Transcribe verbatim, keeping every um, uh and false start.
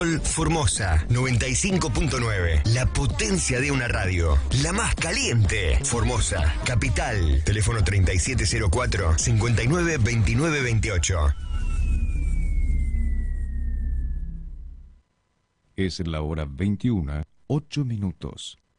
Formosa noventa y cinco punto nueve, la potencia de una radio, la más caliente. Formosa, capital, teléfono treinta y siete cero cuatro, cincuenta y nueve veintinueve veintiocho. Es la hora veintiuna, ocho minutos.